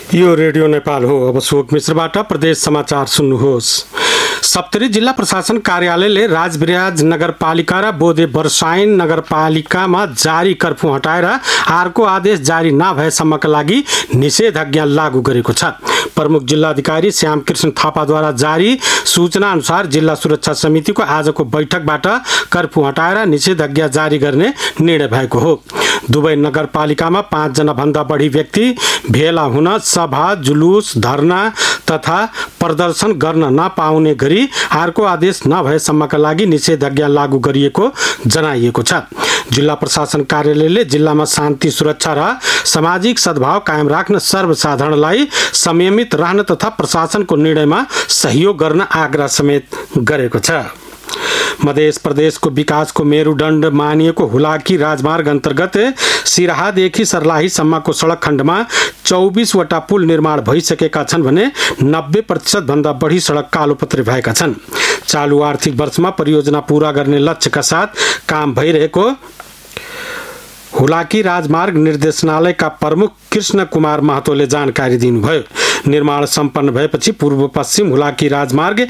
यो रेडियो नेपाल हो। अब शोक मिश्रबाट प्रदेश समाचार सुन्नुहोस्। सप्तरी जिल्ला प्रशासन कार्यालयले राजविराज नगरपालिका र बोधे वर्षाइन नगरपालिकामा जारी कर्फ्यू हटाएर अर्को आदेश जारी नभएसम्मका लागि निषेधाज्ञा लागू गरेको छ। प्रमुख जिल्लाधिकारी श्यामकृष्ण थापाद्वारा जारी सूचना अनुसार जिल्ला सुरक्षा समितिको आजको बैठकबाट कर्फ्यू हटाएर निषेधाज्ञा जारी गर्ने निर्णय भएको हो। दुवै नगरपालिकामा 5 जना भन्दा बढी व्यक्ति भेला हुन, सभा, जुलुस, धरना तथा प्रदर्शन गर्न नपाउने गरी अर्को आदेश नभएसम्मका लागि निषेधाज्ञा लागू गरिएको जनाइएको छ। जिल्ला प्रशासन कार्यालयले जिल्लामा शान्ति, सुरक्षा र सामाजिक सद्भाव कायम राख्न सर्वसाधारणलाई संयमित रहन तथा प्रशासनको निर्णयमा सहयोग गर्न आग्रह समेत गरेको छ। मध्य प्रदेशको विकासको मेरुदण्ड मानिएको हुलाकी राजमार्ग अन्तर्गत सिराहादेखि सर्लाहीसम्मको सडक खण्डमा 24 वटा पुल निर्माण भइसकेका छन् भने 90% भन्दा बढी सडक कालोपत्रे भएका छन्। चालु आर्थिक वर्षमा परियोजना पूरा गर्ने लक्ष्यका साथ काम भइरहेको हुलाकी राजमार्ग निर्देशनालयका प्रमुख कृष्ण कुमार महतोले जानकारी दिनुभयो। निर्माण सम्पन्न भएपछि पूर्व पश्चिम हुलाकी राजमार्ग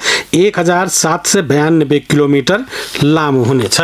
1792 किलोमिटर लामो हुनेछ।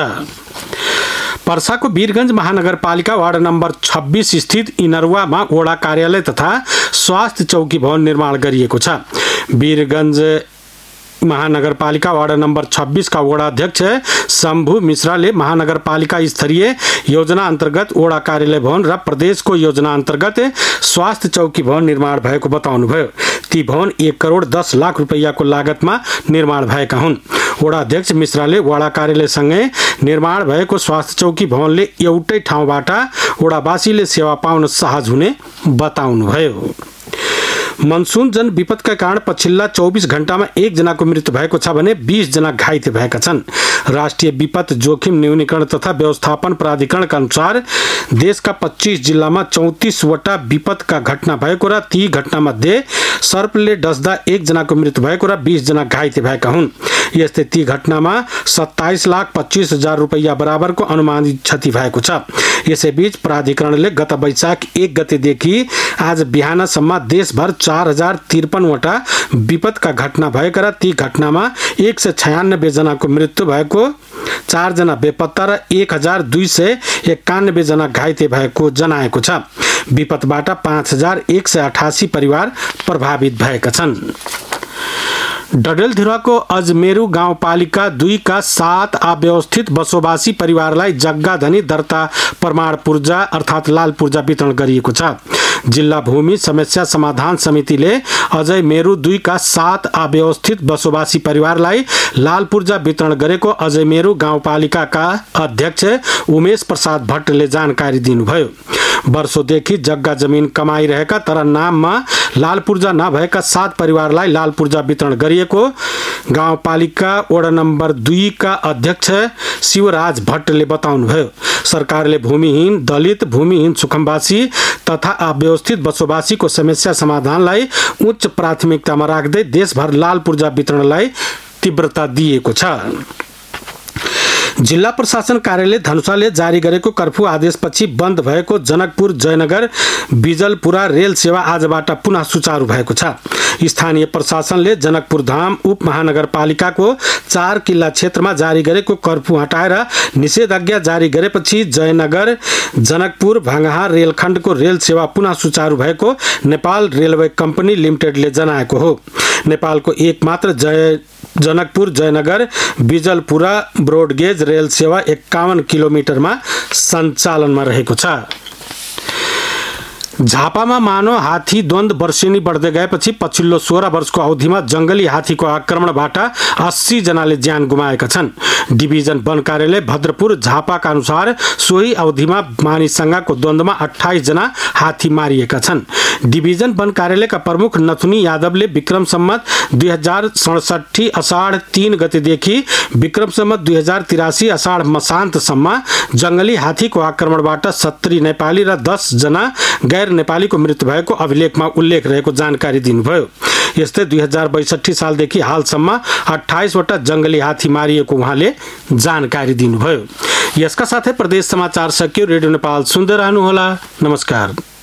पर्साको वीरगञ्ज महानगरपालिका वार्ड नम्बर 26 स्थित इनरुवामा वडा कार्यालय तथा स्वास्थ्य चौकी भवन निर्माण गरिएको छ। वीरगञ्ज महानगरपालिका वार्ड नम्बर 26 का वडा अध्यक्ष शम्भु मिश्राले महानगरपालिका स्तरीय योजना अन्तर्गत वडा कार्यालय भवन र प्रदेशको योजना अन्तर्गत स्वास्थ्य चौकी भवन निर्माण भएको बताउनुभयो। ती भवन 1 करोड 10 लाख रुपैयाँको लागतमा निर्माण भएका हुन्। वडा अध्यक्ष मिश्राले वडा कार्यालयसँगै निर्माण भएको स्वास्थ्य चौकी भवनले एउटै ठाउँबाट वडावासीले सेवा पाउन सहज हुने बताउनुभयो। मनसुन जन विपदका कारण पछिल्ला 24 घण्टामा 1 जनाको मृत्यु भएको छ भने 20 जना घाइते भएका छन्। राष्ट्रिय विपद जोखिम न्यूनीकरण तथा व्यवस्थापन प्राधिकरणका अनुसार देशका 25 जिल्लामा 34 वटा विपदका घटना भएको र ती घटनामध्ये सर्पले डस्दा 1 जनाको मृत्यु भएको र 20 जना घाइते भएका हुन्। यस्तै ती घटनामा 27,25,000 रुपैयाँ बराबरको अनुमानित क्षति भएको छ। यसैबीच प्राधिकरणले गत वैशाख 1 गतेदेखि आज बिहानसम्म देशभर 4053 वटा विपदका घटना भएका र ती घटनामा 196 जनाको मृत्यु भएको, 4 जना बेपत्ता र 1291 जना घाइते भएको जनाएको छ। विपदबाट 5188 परिवार प्रभावित भएका छन्। डडेलधुराको अजमेरू गाउँपालिका 2 का 7 अव्यवस्थित बसोबासी परिवारलाई जग्गा धनी दर्ता प्रमाण पूर्जा अर्थात् लाल पूर्जा वितरण गरिएको छ। जिल्ला भूमि समस्या समाधान समितिले अजय मेरू 2 का 7 अव्यवस्थित बसोबासी परिवारलाई लाल पूर्जा वितरण गरेको अजय मेरू गाउँपालिकाका अध्यक्ष उमेश प्रसाद भट्टले जानकारी दिनुभयो। वर्षौंदेखि जग्गा जमिन कमाइरहेका तर नाममा लाल पूर्जा नभएका 7 परिवारलाई लाल पूर्जा वितरण गरिएको गाउँपालिका वडा नम्बर 2 का अध्यक्ष शिवराज भट्टले बताउनुभयो। सरकारले भूमिहीन, दलित, भूमिहीन सुखमवासी तथा अव्यवस्थित बसोबासीको समस्या समाधानलाई उच्च प्राथमिकतामा राख्दै देशभर लाल पूर्जा वितरणलाई तीव्रता दिएको छ। जिल्ला प्रशासन कार्यालय धनुषाले जारी गरेको कर्फ्यू आदेशपछि बन्द भएको जनकपुर जयनगर बिजलपुरा रेल सेवा आजबाट पुनः सुचारू भएको छ। स्थानीय प्रशासनले जनकपुर धाम उपमहानगरपालिकाको 4 किल्ला क्षेत्रमा जारी गरेको कर्फ्यू हटाएर निषेधाज्ञा जारी गरेपछि जयनगर जनकपुर भाङहा रेलखण्डको रेल सेवा पुनः सुचारू भएको नेपाल रेलवे कम्पनी लिमिटेडले जनाएको हो। नेपालको एकमात्र जनकपुर जयनगर बिजलपुरा ब्रोडगेज रेल सेवा 51 किलोमिटरमा सञ्चालनमा रहेको छ। झापामा मानव हात्ती द्वन्द वर्षेनी बढ्दै गएपछि पछिल्लो 16 वर्षको अवधिमा जंगली हात्तीको आक्रमणबाट 80 जनाले ज्यान गुमाएका छन्। डिभिजन वन कार्यालय भद्रपुर झापाका अनुसार सोही अवधिमा मानिससँगको द्वन्द्वमा 28 जना हात्ती मारिएका छन्। डिभिजन वन कार्यालयका प्रमुख नथुनी यादवले विक्रम सम्मत 2067 अषाढ 3 गतेदेखि विक्रम सम्मत 2083 अषाढ मसान्तसम्म जंगली हात्तीको आक्रमणबाट 70 नेपाली र 10 जना गैर नेपालीको मृत्यु भएको अभिलेखमा उल्लेख रहेको जानकारी दिनुभयो। यस्तै 2062 सालदेखि हालसम्म 28 वटा जंगली हात्ती मारिएको उहाँले जानकारी दिनुभयो। यसका साथै प्रदेश समाचार सकियो। रेडियो नेपाल सुन्दै रहनुहोला। नमस्कार।